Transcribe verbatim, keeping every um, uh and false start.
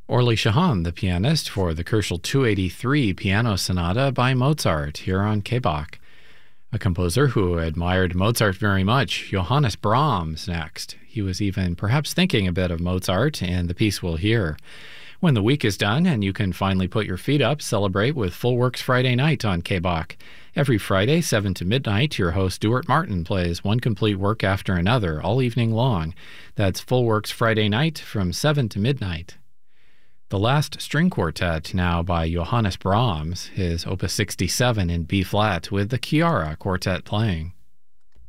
Orly Shahan, the pianist for the Koelschel two eighty-three Piano Sonata by Mozart, here on K B O C. A composer who admired Mozart very much, Johannes Brahms, next. He was even perhaps thinking a bit of Mozart in the piece we'll hear. When the week is done and you can finally put your feet up, celebrate with Full Works Friday night on K B O C. Every Friday, seven to midnight, your host Stuart Martin plays one complete work after another all evening long. That's Full Works Friday night from seven to midnight. The Last String Quartet now by Johannes Brahms, his Opus sixty-seven in B-flat with the Chiara Quartet playing.